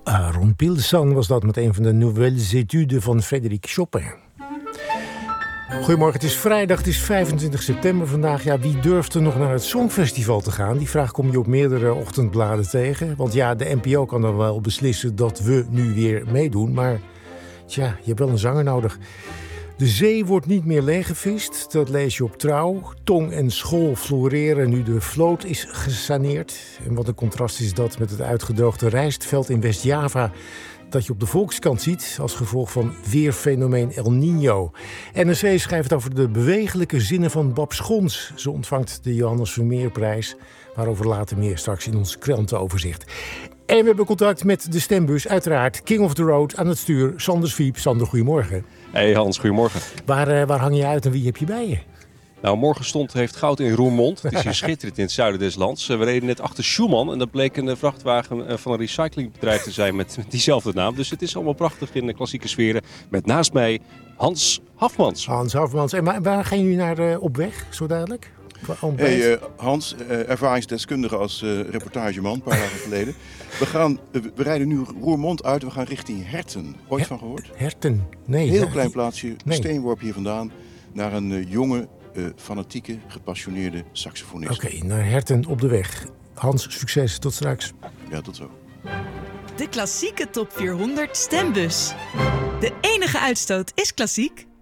Aaron Pilsan was dat met een van de Nouvelles Études van Frédéric Chopin. Goedemorgen, het is vrijdag, het is 25 september vandaag. Ja, wie durft er nog naar het Songfestival te gaan? Die vraag kom je op meerdere ochtendbladen tegen. Want ja, de NPO kan dan wel beslissen dat we nu weer meedoen. Maar tja, je hebt wel een zanger nodig. De zee wordt niet meer leeggevist, dat lees je op Trouw. Tong en School floreren nu de vloot is gesaneerd. En wat een contrast is dat met het uitgedroogde rijstveld in West-Java dat je op de Volkskrant ziet als gevolg van weerfenomeen El Niño. NRC schrijft over de bewegelijke zinnen van Bab Schons. Ze ontvangt de Johannes Vermeerprijs, waarover later meer straks in ons krantenoverzicht. En we hebben contact met de stembus, uiteraard King of the Road aan het stuur, Sander Swiep. Sander, goedemorgen. Hey Hans, goedemorgen. Waar hang je uit en wie heb je bij je? Nou, morgenstond heeft goud in Roermond. Het is hier schitterend in het zuiden des lands. We reden net achter Schumann en dat bleek een vrachtwagen van een recyclingbedrijf te zijn met diezelfde naam. Dus het is allemaal prachtig in de klassieke sferen. Met naast mij Hans Hafmans. Hans Hafmans. En waar gaan jullie naar op weg, zo dadelijk? Hey, Hans, ervaringsdeskundige als reportageman, een paar dagen geleden. We rijden nu Roermond uit en we gaan richting Herten. Ooit van gehoord? Herten? Nee. Heel klein plaatsje, steenworp hier vandaan, naar een jonge, fanatieke, gepassioneerde saxofonist. Oké, naar Herten op de weg. Hans, succes. Tot straks. Ja, tot zo. De klassieke top 400 stembus. De enige uitstoot is klassiek.